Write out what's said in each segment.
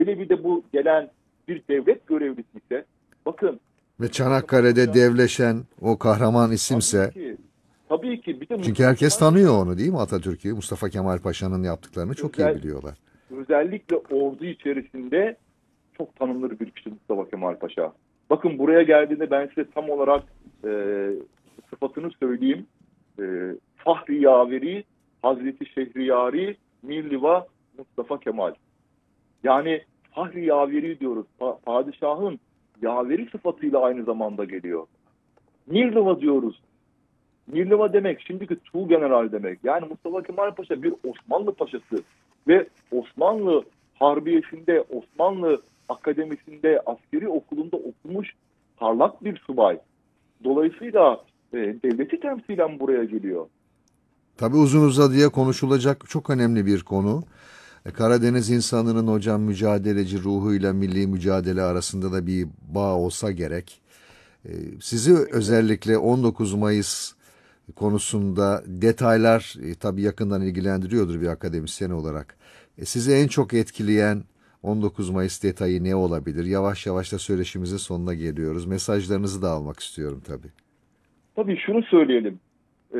Hele bir de bu gelen bir devlet görevlisi ise, bakın, Ve Mustafa Kemal Çanakkale'de Paşa, devleşen o kahraman tabii isimse, ki, tabii ki bir de çünkü Mustafa herkes Kemal Paşa tanıyor onu değil mi, Atatürk'ü? Mustafa Kemal Paşa'nın yaptıklarını çok iyi özel, biliyorlar. özellikle ordu içerisinde çok tanınır bir kişi Mustafa Kemal Paşa. Bakın, buraya geldiğinde ben size tam olarak e, sıfatını söyleyeyim. E, Fahri Yaveri, Hazreti Şehriyari, Mirliva Mustafa Kemal. Yani Fahri Yaveri diyoruz. Padişahın yaveri sıfatıyla aynı zamanda geliyor. Mirliva diyoruz. Mirliva demek şimdiki Tuğgeneral demek. Yani Mustafa Kemal Paşa bir Osmanlı paşası ve Osmanlı Harbiyesi'nde, Osmanlı Akademisi'nde, askeri okulunda okumuş parlak bir subay. Dolayısıyla devleti temsilen buraya geliyor. Tabii uzun uzadıya konuşulacak çok önemli bir konu. Karadeniz insanının hocam mücadeleci ruhuyla milli mücadele arasında da bir bağ olsa gerek. Sizi Kesinlikle. özellikle 19 Mayıs konusunda detaylar tabii yakından ilgilendiriyordur bir akademisyen olarak. Sizi en çok etkileyen 19 Mayıs detayı ne olabilir? Yavaş yavaş da söyleşimizin sonuna geliyoruz. Mesajlarınızı da almak istiyorum tabii. Tabii şunu söyleyelim. E,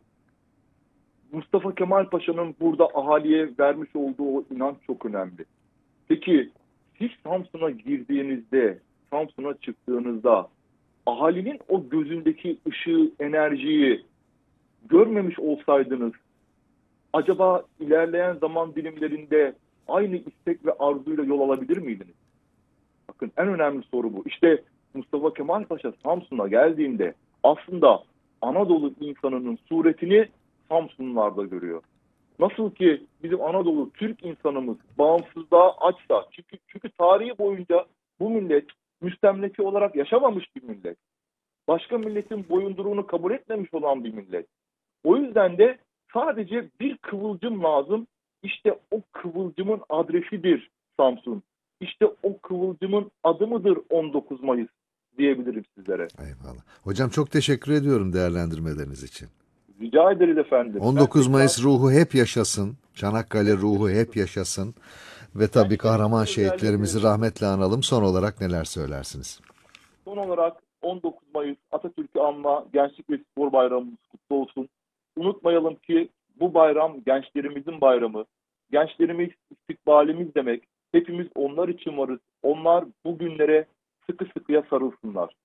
Mustafa Kemal Paşa'nın burada ahaliye vermiş olduğu o inanç çok önemli. Peki siz Samsun'a girdiğinizde, Samsun'a çıktığınızda ahalinin o gözündeki ışığı, enerjiyi görmemiş olsaydınız, acaba ilerleyen zaman dilimlerinde aynı istek ve arzuyla yol alabilir miydiniz? Bakın, en önemli soru bu. İşte Mustafa Kemal Paşa Samsun'a geldiğinde aslında Anadolu insanının suretini Samsunlularda görüyor. Nasıl ki bizim Anadolu Türk insanımız bağımsızlığa açsa, çünkü tarihi boyunca bu millet müstemleke olarak yaşamamış bir millet. Başka milletin boyunduruğunu kabul etmemiş olan bir millet. O yüzden de sadece bir kıvılcım lazım. İşte o kıvılcımın adresidir Samsun. İşte o kıvılcımın adı mıdır 19 Mayıs diyebilirim sizlere. Eyvallah. Hocam çok teşekkür ediyorum değerlendirmeleriniz için. Rica ederiz efendim. Ben 19 tekrar Mayıs ruhu hep yaşasın. Çanakkale hep ruhu hep yaşasın. yaşasın. Ve tabii kahraman Gençlerimize özellikle şehitlerimizi rahmetle analım. Son olarak neler söylersiniz? son olarak 19 Mayıs Atatürk'ü anma Gençlik ve Spor Bayramımız kutlu olsun. Unutmayalım ki bu bayram gençlerimizin bayramı. Gençlerimiz istikbalimiz demek. Hepimiz onlar için varız. Onlar bu günlere sıkı sıkıya sarılsınlar.